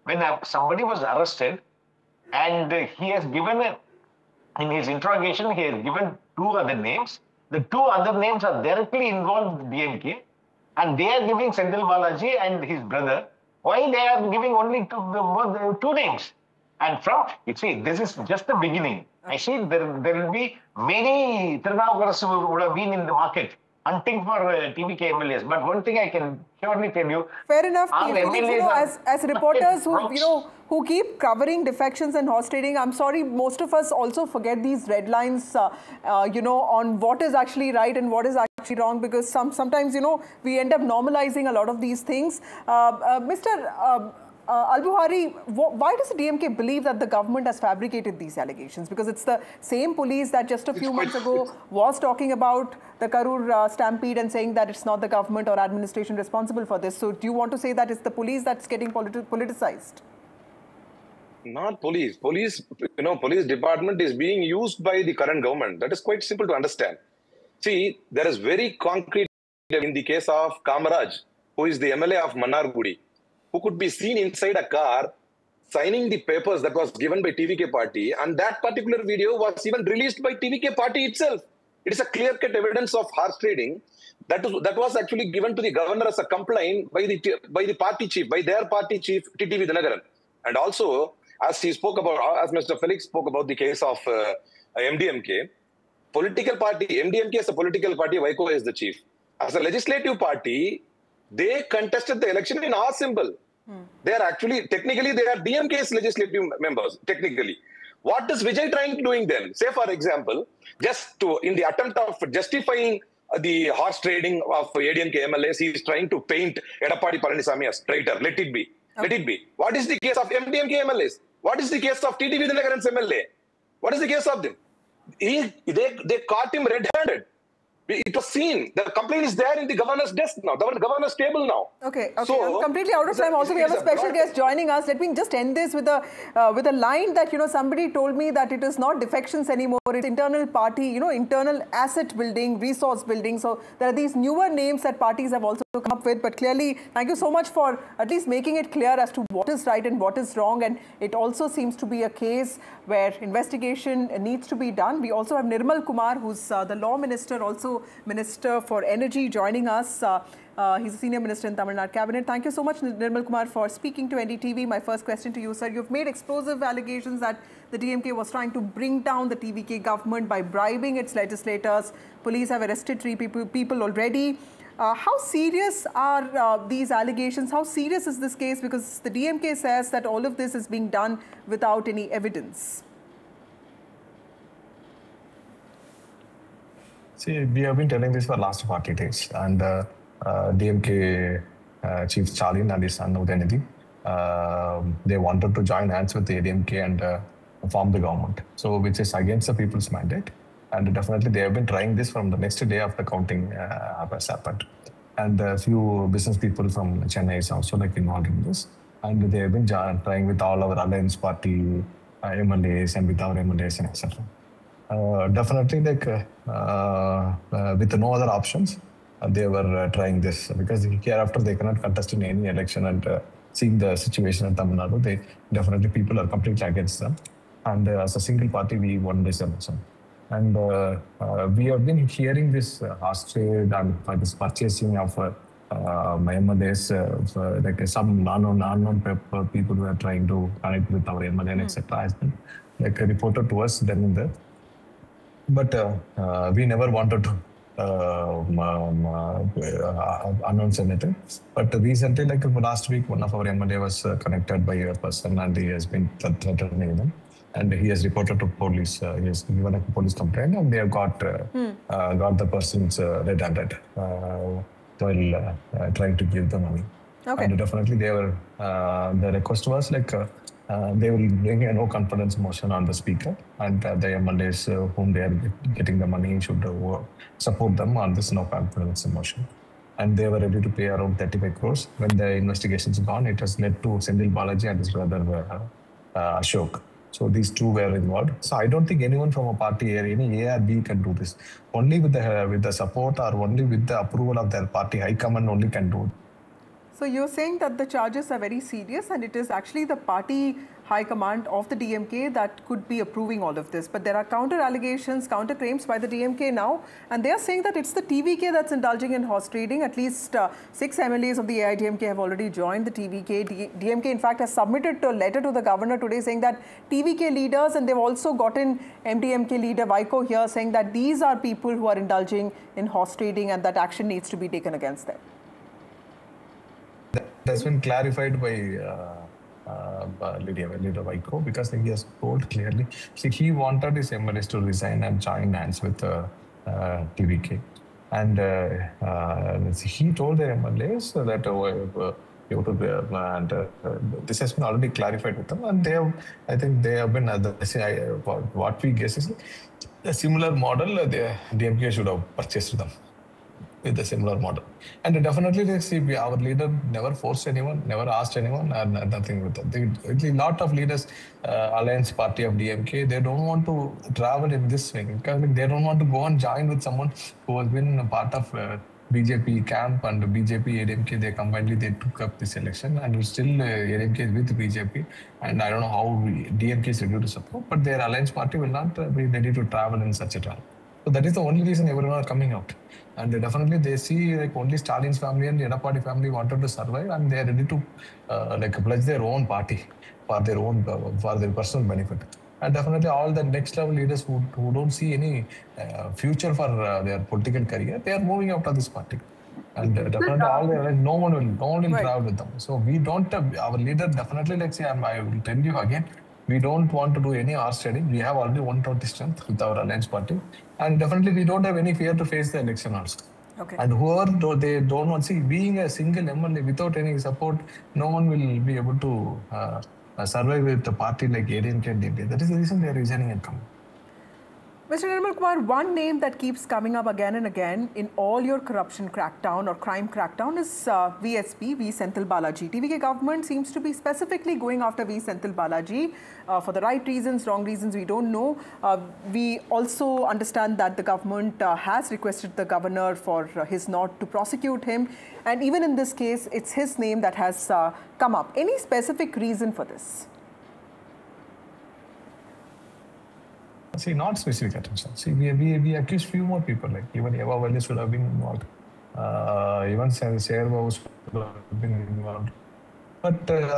when somebody was arrested and he has given in his interrogation, he has given two other names. The two other names are directly involved with DMK, and they are giving Senthil Balaji and his brother, while they are giving only two names. And you see, this is just the beginning. I see there will be many Tirunavaras who would have been in the market hunting for TVK MLAs. But one thing I can surely tell you, fair enough. As reporters who keep covering defections and horse trading, I'm sorry, most of us also forget these red lines, on what is actually right and what is actually wrong, because sometimes, we end up normalizing a lot of these things. Mr. Al-Buhari, why does the DMK believe that the government has fabricated these allegations? Because it's the same police that just a few months ago was talking about the Karur stampede and saying that it's not the government or administration responsible for this. So do you want to say that it's the police that's getting politicized? Not police. Police department is being used by the current government. That is quite simple to understand. See, there is very concrete in the case of Kamaraj, who is the MLA of Mannargudi, who could be seen inside a car signing the papers that was given by TVK party, and that particular video was even released by TVK party itself. It is a clear-cut evidence of horse trading that was actually given to the governor as a complaint by the party chief, by their party chief, T.T. Vidyanathan. And also, as Mr. Felix spoke about the case of MDMK, political party, MDMK is a political party, Vaiko is the chief. As a legislative party, they contested the election in our symbol. They are actually, technically, they are DMK's legislative members, technically. What is Vijay doing then? Say, for example, in the attempt of justifying the horse trading of ADMK MLAs, he is trying to paint Edappadi Palaniswamy as traitor. Let it be. Okay. Let it be. What is the case of MDMK MLAs? What is the case of T.T. Vidyanathan's MLA? What is the case of them? They caught him red-handed. It was seen. The complaint is there in the governor's desk now, the governor's table now. Okay. So, I'm completely out of time. Also, we have a special guest joining us. Let me just end this with a line that, somebody told me that it is not defections anymore. It's internal party, internal asset building, resource building. So, there are these newer names that parties have also come up with. But clearly, thank you so much for at least making it clear as to what is right and what is wrong. And it also seems to be a case where investigation needs to be done. We also have Nirmal Kumar, who's the law minister, also Minister for Energy, joining us. He's a senior minister in Tamil Nadu cabinet. Thank you so much, Nirmal Kumar, for speaking to NDTV. My first question to you, sir. You've made explosive allegations that the DMK was trying to bring down the TVK government by bribing its legislators. Police have arrested 3 people already. How serious are these allegations? How serious is this case? Because the DMK says that all of this is being done without any evidence. See, we have been telling this for the last 40 days, and DMK Chief Stalin and his son Udayanidhi, they wanted to join hands with the ADMK and form the government. So, which is against the people's mandate, and definitely they have been trying this from the next day after counting has happened. And a few business people from Chennai is also involved in this, and they have been trying with all our alliance party MLAs and with our MLAs and etc. Definitely, with no other options, they were trying this, because hereafter they cannot contest in any election, and seeing the situation in Tamil Nadu, people are completely against them. And as a single party, we won this election. And we have been hearing this horse trade and this purchasing of my MLAs, some unknown people who are trying to connect with our MLA, etc. has been reported to us then and there. But we never wanted to announce anything. But recently, last week, one of our MLA was connected by a person, and he has been threatening them. And he has reported to police. He has given a police complaint, and they have got the person's red-handed while trying to give the money. Okay. And definitely, they were. The request was they will bring a no confidence motion on the speaker, and the MLAs whom they are getting the money should support them on this no confidence motion. And they were ready to pay around 35 crores. When the investigation is gone, it has led to Senthil Balaji and his brother Ashok. So these two were involved. So I don't think anyone from a party or any A or B can do this. Only with the support or only with the approval of their party high command only can do it. So you're saying that the charges are very serious and it is actually the party high command of the DMK that could be approving all of this. But there are counter allegations, counter claims by the DMK now, and they are saying that it's the TVK that's indulging in horse trading. At least 6 MLAs of the AIDMK have already joined the TVK. DMK in fact has submitted a letter to the governor today saying that TVK leaders, and they've also gotten MDMK leader Vaiko here saying that these are people who are indulging in horse trading and that action needs to be taken against them. That's been clarified by leader Vaiko, because he has told clearly, see, he wanted his MLAs to resign and join hands with TVK. And he told the MLAs that this has been already clarified with them. And they have, I think they have been, what we guess is a similar model, the DMK should have purchased them with a similar model. And definitely, they see, our leader never forced anyone, never asked anyone, and nothing with that. A lot of leaders, Alliance Party of DMK, they don't want to travel in this way because they don't want to go and join with someone who has been a part of BJP camp and BJP, ADMK, they combinedly they took up this election, and still ADMK is with BJP. And I don't know how DMK is ready to support, but their Alliance Party will not be ready to travel in such a travel. So that is the only reason everyone are coming out. And definitely they see like only Stalin's family and the Edapadi family wanted to survive, and they are ready to pledge their own party for their own for their personal benefit. And definitely all the next level leaders who don't see any future for their political career, they are moving out of this party. And definitely all no one will travel with them. So we don't our leader definitely, like say, I will tell you again, we don't want to do any horse trading. We have already 120 strength with our Alliance Party. And definitely we don't have any fear to face the election also. Okay. And whoever they don't want, see, being a single MLA without any support, no one will be able to survive with a party like ADMK and DMK. That is the reason they are resigning and coming. Mr. Nirmal Kumar, one name that keeps coming up again and again in all your corruption crackdown or crime crackdown is VSP, V. Senthil Balaji. TVK government seems to be specifically going after V. Senthil Balaji for the right reasons, wrong reasons, we don't know. We also understand that the government has requested the governor for his not to prosecute him. And even in this case, it's his name that has come up. Any specific reason for this? See, not specific attention. See, we accused few more people, like even Eva Wallis would have been involved. Even Sherwa would have been involved. But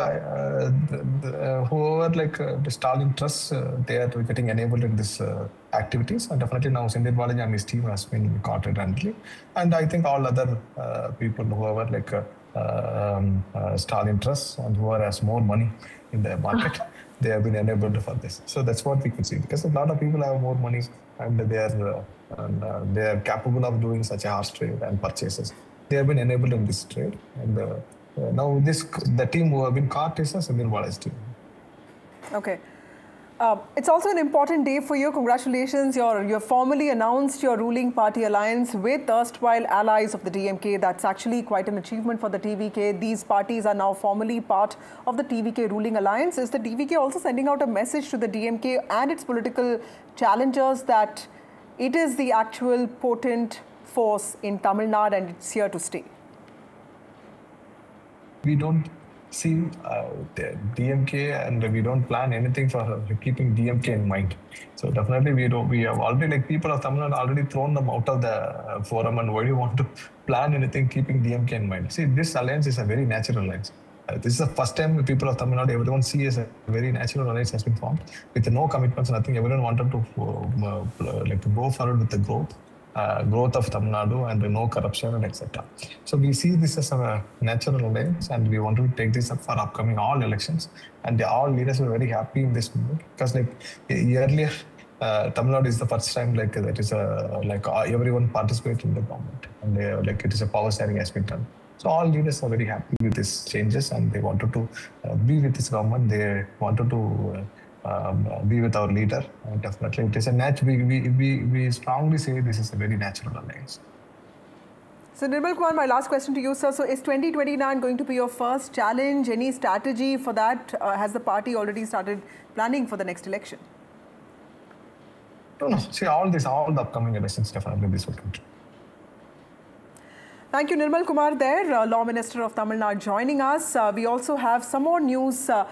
whoever like the Stalin Trust, they are getting enabled in this activities. And definitely now Senthil Balaji and his team has been caught randomly. And I think all other people, whoever like Stalin Trust and whoever has more money in the market, they have been enabled for this. So that's what we could see, because a lot of people have more money and they are capable of doing such a horse trade and purchases. They have been enabled in this trade. And now the team who have been caught is a Senthil Balaji team. Okay. It's also an important day for you. Congratulations. You have formally announced your ruling party alliance with erstwhile allies of the DMK. That's actually quite an achievement for the TVK. These parties are now formally part of the TVK ruling alliance. Is the TVK also sending out a message to the DMK and its political challengers that it is the actual potent force in Tamil Nadu and it's here to stay? We don't see the DMK and we don't plan anything for keeping DMK in mind. So definitely we have already, like people of Tamil Nadu already thrown them out of the forum, and why do you want to plan anything keeping DMK in mind? See, this alliance is a very natural alliance. This is the first time people of Tamil Nadu, everyone sees a very natural alliance has been formed with no commitments, nothing. Everyone wanted to to go forward with the growth of Tamil Nadu and no corruption and etc. So we see this as a natural alliance, and we want to take this up for upcoming all elections. And all leaders were very happy in this movement, because like earlier, Tamil Nadu is the first time that is everyone participates in the government, and it is a power sharing has been done. So all leaders are very happy with these changes, and they wanted to be with this government. They wanted to be with our leader. Definitely, it is a we strongly say this is a very natural alliance. So Nirmal Kumar, my last question to you, sir. So is 2029 going to be your first challenge? Any strategy for that? Has the party already started planning for the next election? No. See, all the upcoming elections, definitely this will continue. Thank you, Nirmal Kumar there, Law Minister of Tamil Nadu, joining us. We also have some more news